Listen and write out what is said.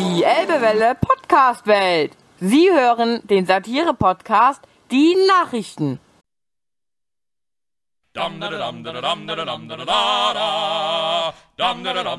Die Elbewelle Podcast-Welt. Sie hören den Satire-Podcast Die Nachrichten. Dum da dum da dum da dum da dum da